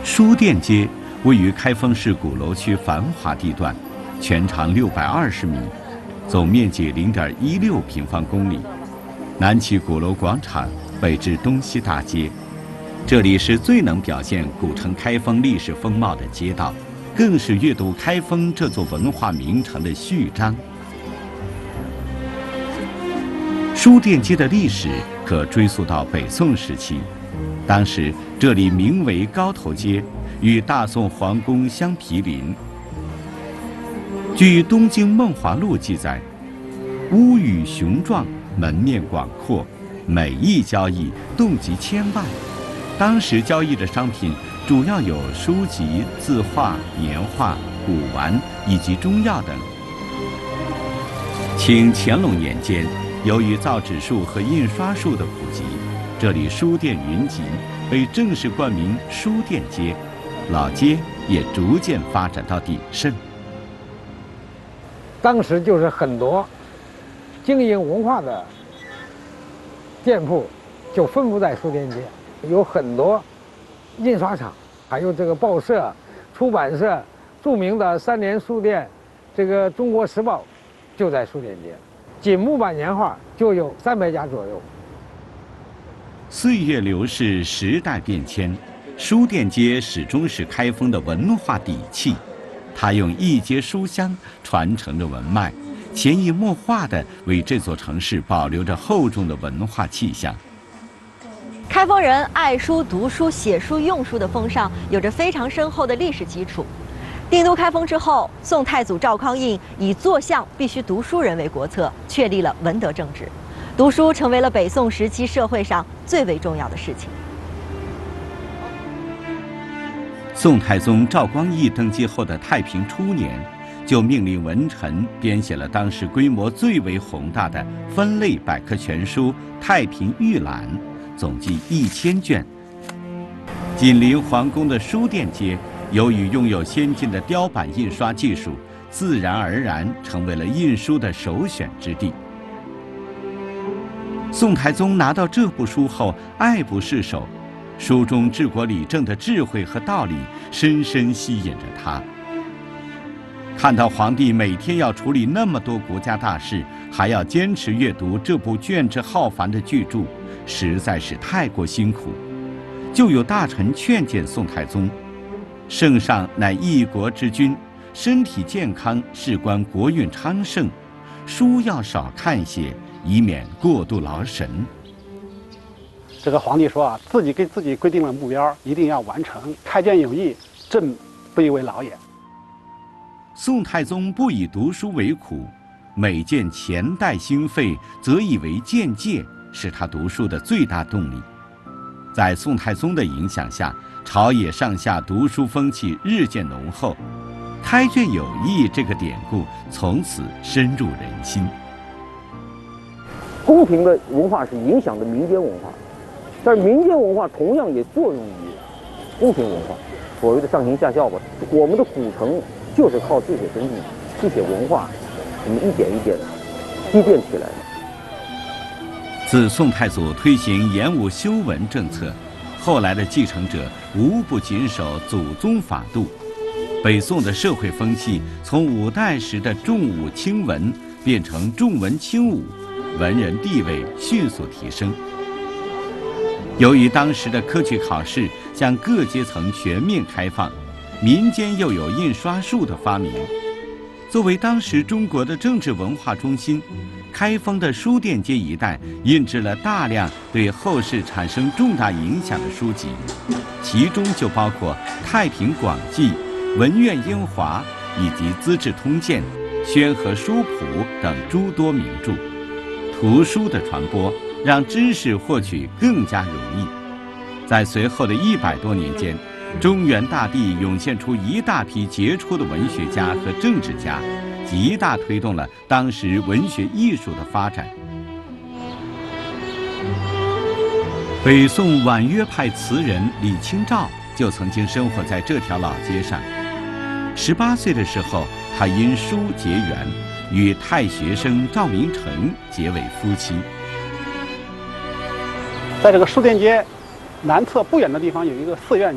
书店街位于开封市鼓楼区繁华地段，全长620米，总面积0.16平方公里。南起鼓楼广场，北至东西大街，这里是最能表现古城开封历史风貌的街道，更是阅读开封这座文化名城的序章。书店街的历史可追溯到北宋时期，当时这里名为高头街，与大宋皇宫相毗邻。据《东京梦华录》记载，屋宇雄壮，门面广阔，每一交易动輒千万。当时交易的商品主要有书籍、字画、年画、古玩以及中药等。清乾隆年间，由于造纸术和印刷术的普及，这里书店云集，被正式冠名书店街，老街也逐渐发展到鼎盛。 当时就是很多经营文化的店铺就分布在书店街，有很多印刷厂，还有这个报社、出版社，著名的3联书店，这个《中国时报》就在书店街，仅木版年画就有300家左右。 岁月流逝，时代变迁，书店街始终是开封的文化底气。它用一街书香传承着文脉，潜移默化地为这座城市保留着厚重的文化气象。 开封人爱书、读书、写书、用书的风尚有着非常深厚的历史基础。定都开封之后，宋太祖赵匡胤以做相必须读书人为国策，确立了文德正治。读书成为了北宋时期社会上最为重要的事情。 宋太宗赵光义登基后的太平初年，就命令文臣编写了当时规模最为宏大的分类百科全书《太平御览》，总计1000卷。紧邻皇宫的书店街，由于拥有先进的雕版印刷技术，自然而然成为了印书的首选之地。宋太宗拿到这部书后，爱不释手。书中治国理政的智慧和道理深深吸引着他。看到皇帝每天要处理那么多国家大事，还要坚持阅读这部卷帙浩繁的巨著，实在是太过辛苦。就有大臣劝谏宋太宗：圣上乃一国之君，身体健康事关国运昌盛，书要少看些，以免过度劳神。 这个皇帝说啊，自己给自己规定了目标，一定要完成。开卷有益，朕不以为劳也。 宋太宗不以读书为苦，每见钱袋兴废，则以为见戒，是他读书的最大动力。在宋太宗的影响下，朝野上下读书风气日渐浓厚，开卷有益这个典故从此深入人心。 宫廷的文化是影响的民间文化，但是民间文化同样也作用于宫廷文化，所谓的上行下效吧。我们的古城就是靠这些东西、这些文化，我们一点一点积淀起来的。 自宋太祖推行严武修文政策，后来的继承者无不谨守祖宗法度。北宋的社会风气从五代时的重武轻文变成重文轻武，文人地位迅速提升。由于当时的科举考试向各阶层全面开放，民间又有印刷术的发明，作为当时中国的政治文化中心，开封的书店街一带印制了大量对后世产生重大影响的书籍，其中就包括《太平广记》《文苑英华》以及《资治通鉴》《宣和书谱》等诸多名著。图书的传播让知识获取更加容易。在随后的100多年间，中原大地涌现出一大批杰出的文学家和政治家，极大推动了当时文学艺术的发展。北宋婉约派词人李清照就曾经生活在这条老街上。18岁的时候，他因书结缘，与太学生赵明诚结为夫妻。 在这个书店街南侧不远的地方有一个寺院